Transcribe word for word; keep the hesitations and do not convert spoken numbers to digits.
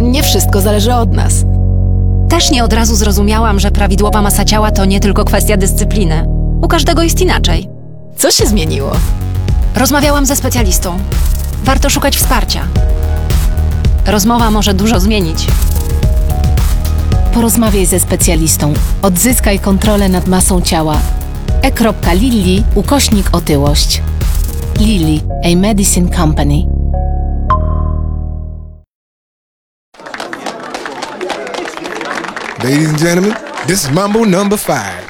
Nie wszystko zależy od nas. Też nie od razu zrozumiałam, że prawidłowa masa ciała to nie tylko kwestia dyscypliny. U każdego jest inaczej. Co się zmieniło? Rozmawiałam ze specjalistą. Warto szukać wsparcia. Rozmowa może dużo zmienić. Porozmawiaj ze specjalistą. Odzyskaj kontrolę nad masą ciała. e.lilly ukośnik otyłość. Lilly, a medicine company. Ladies and gentlemen, this is Mambo number five.